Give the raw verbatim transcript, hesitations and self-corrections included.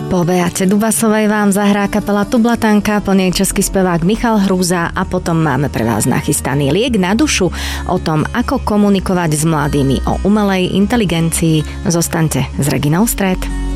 Po Beate Dubasovej vám zahrá kapela Tublatanka, po nej český spevák Michal Hrúza a potom máme pre vás nachystaný liek na dušu o tom, ako komunikovať s mladými o umelej inteligencii. Zostaňte s Reginou Stret.